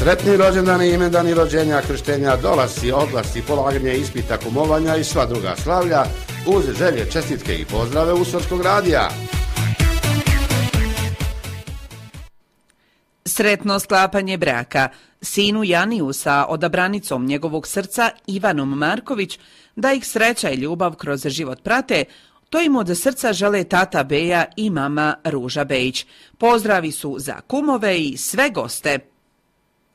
Sretni rođendani, imendani, rođenja, krštenja, dolasci, oglasci, polaganje ispita, kumovanja i sva druga slavlja uz želje, čestitke i pozdrave Usorskog radija. Sretno sklapanje braka. Sinu Janiju sa odabranicom njegovog srca Ivanom Marković, da ih sreća i ljubav kroz život prate, to im od srca žele tata Beja i mama Ruža Bejić. Pozdravi su za kumove i sve goste.